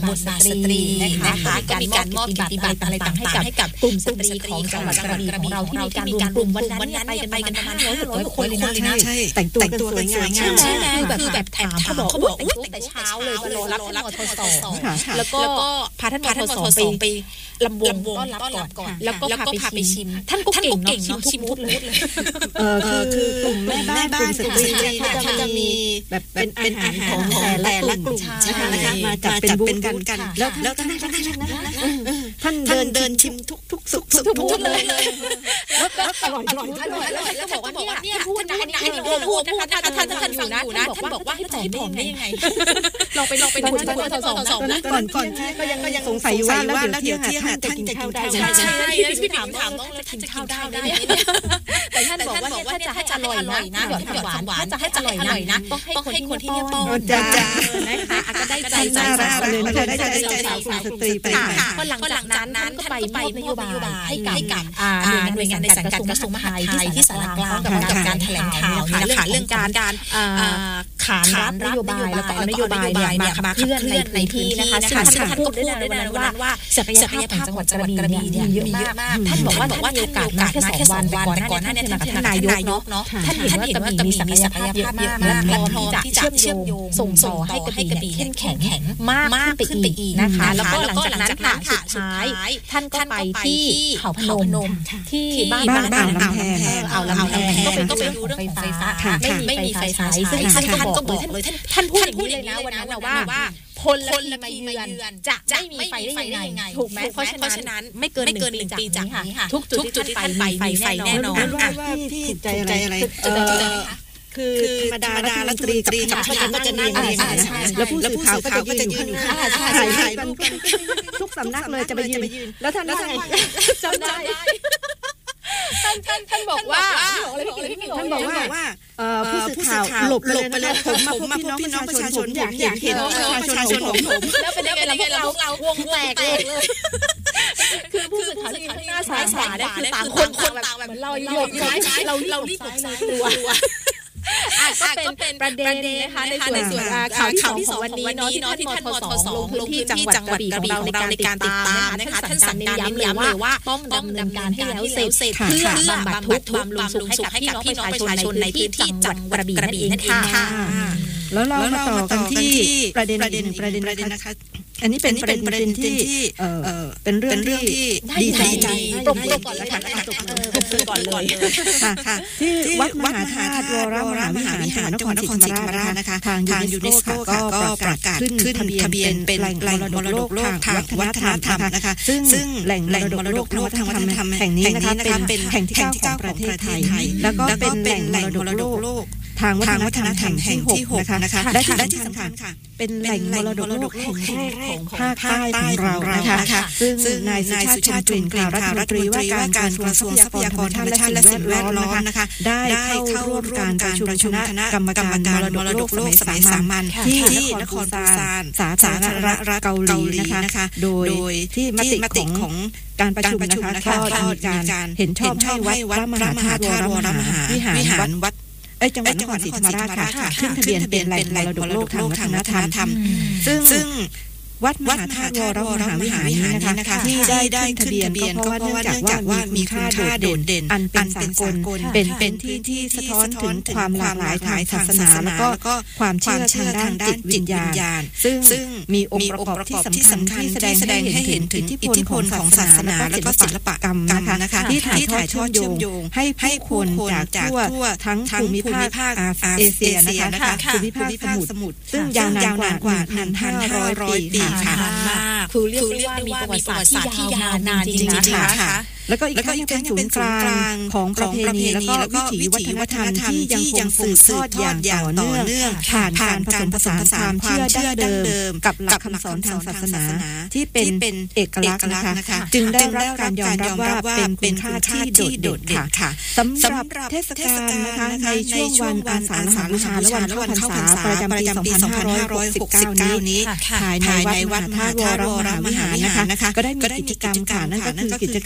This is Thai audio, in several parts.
บุตรสตรีนะคะก็มีการมอบกิจบัตรอะไรต่างๆให้กับกลุ่มสตรีของจังหวัดกระบี่ของเราที่มีการรวมกลุ่มวันนั้นไปกันประมาณ100 คนเลยนะแต่งตัวกันสวยงามแบบแอบเขาบอกแต่งตัวแต่เช้าเลยมารอรับท่านมทส.แล้วก็พาท่านมทส.ไปลำวงต้อนรับก่อนแล้วก็พาไปชิมท่านก็เก่งเนาะชิมทุกเลยคือกลุ่มแม่บ้านกลุ่มสตรีเขาจะมีแบบเป็นอาหารของแต่ละกลุ่มนะคะมาจัดเป็นบูธกันแล้วท่านเดินชิมทุกสุกเลยแล้วอร่อยแล้วบอกว่าเนี่ยพูดนะอันนี้พูดนะคะท่านฟังอยู่นะท่านบอกว่าให้ผอมได้ยังไงลองไปดูท่านสองนะก่อนที่ก็ยังสงสัยว่าแล้วเดี๋ยวเที่ยงท่านจะกินข้าวได้ใช่แล้วพี่ถามน้องเลยท่านจะกินข้าวได้แต่ท่านบอกว่าเนี่ยถ้าจะอร่อยนะหวานถ้าจะอร่อยนะต้องให้คนที่เนี่ยป้อนนะคะก็ได้ใจเลยนะคะได้ใจสาวสตรีไปก็หลังจากนั้นท่านก็ไปมอบนโยบายให้กับหน่วยงานในสังกัดกระทรวงมหาดไทยที่สารกลางกับการแถลงข่าวนะคะเรื่องการขานรับนโยบายแล้วก็เอานโยบายเนี่ยมาเคลื่อนในพื้นที่นะคะท่านก็พูดด้วยนะว่าศักยภาพของจังหวัดกระบี่เนี่ยเยอะมากท่านบอกว่ามีโอกาสมาแค่2 วันก่อนหน้านี้ท่านนายกเนาะท่านเห็นว่ากระบี่มีศักยภาพเยอะมากและพร้อมที่จะเชื่อมโยงส่งต่อให้กระบี่เข้มแข็งมากขึ้นไปอีกนะคะแล้วก็หลังจากนั้นค่ะสุดท้ายท่านก็ไปที่เขาพนมที่บ้านอ่าวลำแพก็ไปดูเรื่องของไฟฟ้าไม่มีไฟฟ้าซึ่งท่านก็บอกเลยท่านพูดอย่างนี้เลยนะวันนั้นว่าพลมาเยือนจะไม่มีไฟได้ยังไงถูกไหมเพราะฉะนั้นไม่เกิน1 ปีจากนี้ค่ะทุกจุดที่ท่านไปมีไฟแน่นอนว่าพี่ใจอะไรคือธรรมดารัฐมนตรีกับท่านก็จะนั่งแล้วผู้สื่อข่าวก็จะยืนอยู่ถ่ายกันทุกสำนักเลยจะไปยืนแล้วท่านว่าไงจำได้ท่านบอกว่าผู้สื่อข่าวหลบไปเลยผมมาพบพี่น้องประชาชนอยากเห็นประชาชนผมแล้วเป็นยังไงเราวงแตกเลยคือผู้สื่อข่าวที่หน้าซ้ายขวาเนี่ยคือต่างคนต่างแบบเราหลบซ้ายเรารีบหลบซ้ายตัวก็เป็นประเด็นนะคะในส่วนข่าวที่2ของวันนี้เนาะที่ท่านมทส.ลงพื้นที่จังหวัดกระบี่ของเราในการติดตามนะคะท่านสั่งการเน้นย้ำเลยว่าต้องดำเนินการให้แล้วเสร็จเพื่อบำบัดทุกข์บำรุงสุขให้กับพี่น้องประชาชนในพื้นที่จังหวัดกระบี่นั่นเองค่ะแล้วเรามาต่อกันที่ประเด็นนะคะอันนี้เป็นประเด็นที่เป็นเรื่องที่ดีใจปรบมือก่อนนะคะปรบมือก่อนเลยค่ะที่วัดมหาธาตุวรมหาวิหารนครศรีธรรมราชนะคะทางยูเนสโกก็ประกาศขึ้นทะเบียนเป็นแหล่งมรดกโลกทางวัฒนธรรมนะคะซึ่งแหล่งมรดกโลกทางวัฒนธรรมแห่งนี้นะคะเป็นแห่งที่9ของประเทศไทยแล้วก็เป็นแหล่งมรดกโลกทางวัฒนธรรมแห่งที่6นะคะและที่สำคัญค่ะเป็นแหล่งมรดกโลกแห่งแรกของภาคใต้ของเรานะคะซึ่งนายสุชาติจุนกล่าวรัฐมนตรีว่าการกระทรวงทรัพยากรธรรมชาติและสิ่งแวดล้อมนะคะได้เข้าร่วมการประชุมคณะกรรมการมรดกโลกสมัยสามัญที่นครปูซานสาธารณรัฐเกาหลีนะคะโดยที่มติของการประชุมนะคะก็มีการเห็นชอบให้วัดพระมหาธาตุวรมหาวิหารวัดจังหวัดนครศรีธรรมราชค่ะขึ้นทะเบียนเป็นแหล่งมรดกโลกทางวัฒนธรรมซึ่งวัดมหาธาตุวรมหาวิหารนี้นะคะที่ได้ขึ้นทะเบียนก็เพราะว่าเนื่องจากว่ามีค่าโดดเด่นอันเป็นสากลเป็นที่สะท้อนถึงความหลากหลายทางศาสนาแล้วก็ความเชื่อทางด้านจิตวิญญาณซึ่งมีองค์ประกอบที่สำคัญที่แสดงให้เห็นถึงอิทธิพลของศาสนาและก็ศิลปกรรมนะคะที่ถ่ายทอดเชื่อมโยงให้คนจากทั่วทั้งภูมิภาคเอเชียนะคะภูมิภาคสมุทรซึ่งยาวนานกว่า 1,500 ปีค่ะคือเรียกได้ว่ามีประวัติศาสตร์ที่ยาวนานจริงๆนะคะแล้วก็อีกทั้งยังเป็นศูนย์กลางของประเพณีแล้วก็วิถีวัฒนธรรมที่ยังคงสืบทอดอย่างต่อเนื่องผ่านการผสมผสานความเชื่อดั้งเดิมกับหลักคำสอนทางศาสนาที่เป็นเอกลักษณ์นะคะจึงได้รับการยอมรับว่าเป็นคุณค่าที่โดดเด่นค่ะสำหรับเทศกาลนะคะในช่วงวันอาสาฬหบูชาและวันเข้าพรรษาประจำปี 2569 นี้ภายในวัดมหาธาตุวรมหาวิหารนะคะก็ได้มีกิจกรรมค่ะนั่นก็คือกิจกรรม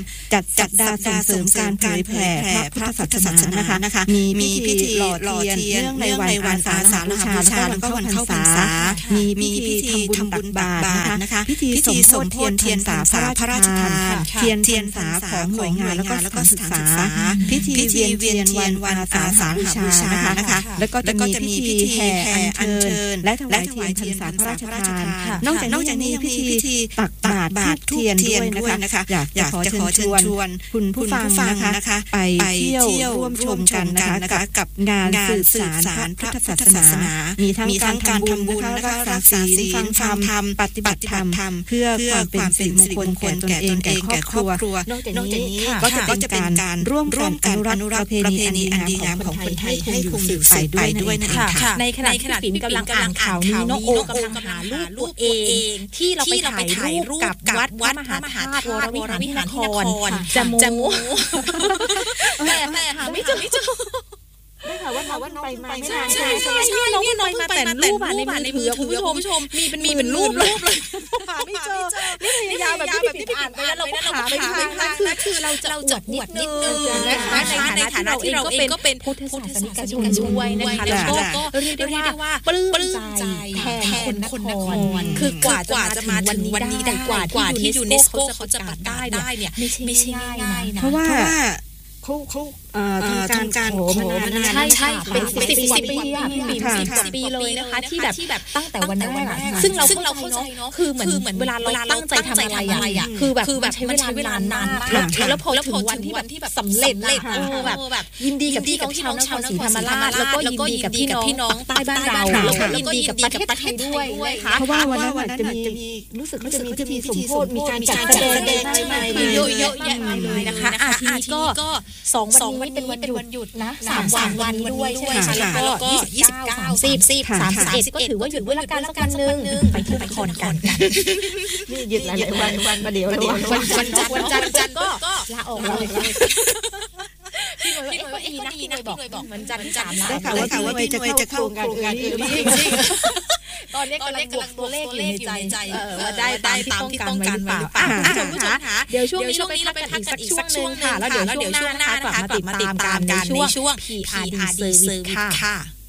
จัดสัปดาห์ส่งเสริมการเผยแผ่พระพุทธศาสนานะคะมีพิธีหล่อเทียนเนื่องในวันอาสาฬหบูชาแล้วก็วันเข้าพรรษามีพิธีทำบุญตักบาตรนะคะพิธีสมโพธิเทียนสาพระราชทานเทียนสาของหน่วยงานแล้วก็ศึกษาพิธีเวียนวันอาสาฬหบูชานะคะแล้วก็จะมีพิธีแห่อัญเชิญและถวายเทียนพรรษาพระราชทานนอกจากนี้ยังมีพิธีตักบาตรทูปเทียนด้วยนะคะอยากจะขอเชิญชวนคุณผู้ฟังนะคะไปเที่ยวร่วมชมกันนะคะกับงานสืบสานพระพุทธศาสนามีทั้งการทำบุญนะคะรักษาศีลฟังธรรมปฏิบัติธรรมเพื่อความเป็นสิริมงคลแก่ตนเองแก่ครอบครัวนอกจากนี้ก็จะเป็นการร่วมกันอนุรักษ์ประเพณีอันดีงามของคนไทยให้คงอยู่สืบไปด้วยนั่นเองค่ะในขณะที่ปิ่มกำลังอ่านข่าวนี้น้องโอกำลังหารูปตัวเองที่เราไปถ่ายรูปกับวัดมหาธาตุวรวิหารที่นครจะมูแต่หาไม่เจอได้ค่ะว่าน้องไปมาไม่นานใช่น้องน้อยมาแต่รูปในมือถือคุณผู้ชมมีเป็นรูปเลยหาไม่เจอนี่พยายามแบบที่อ่านไปแล้วเราก็หาไม่ทันคือเราจะอวดนิดนึงนะคะในฐานะที่เราเองก็เป็นพุทธศาสนิกชนด้วยนะคะแล้วก็เรียกได้ว่าปลื้มใจแทนคนนครคือกว่าจะมาถึงวันนี้ได้กว่าที่ยูเนสโกเขาจะประกาศได้เนี่ยไม่ใช่ง่ายนะเพราะว่าเขาทำการโหมานานใช่เป็น10 ปีอ่ะพี่ปิ่ม10 กว่าปีเลยนะคะที่แบบตั้งแต่วันแรกซึ่งเราเข้าใจเนาะคือเหมือนเวลาเราตั้งใจทำอะไรอ่ะคือแบบมันใช้เวลานานมากแล้วพอถึงวันที่แบบสำเร็จแบบยินดีกับพี่น้องชาวนครศรีธรรมราชแล้วก็ยินดีกับพี่น้องใต้บ้านเราแล้วก็ยินดีกับประเทศไทยด้วยนะคะเพราะว่าวันนั้นจะมีรู้สึกว่าจะมีพิธีสมโภชมีการจัดแสดงอะไรเยอะแยะเลยนะคะทีนี้ก็2 วันนี้เป็นวันหยุดนะ3 วันด้วยใช่ไหมคะแล้วก็29 30 31ก็ถือว่าหยุดเวลาการสักวันนึงไปเที่ยวคอนกันนี่หยุดหลายวันมาเดี๋ยววันจันทร์ก็ลาออกเลยพี่หน่วยก็ดีนะพี่หน่วยบอกเหมือนจันทร์ที่3แล้วได้ข่าวว่าพี่หน่วยจะเข้าโครงการอื่นตอนนี้กำลังบวกตัวเลขอยู่ในใจว่าได้ตามที่ต้องการไว้หรือเปล่าคุณผู้ชมคะเดี๋ยวช่วงนี้เราไปพักกันอีกสักช่วงนึงค่ะแล้วเดี๋ยวช่วงหน้านะคะกลับมาติดตามกันในช่วง PRD Service ค่ะ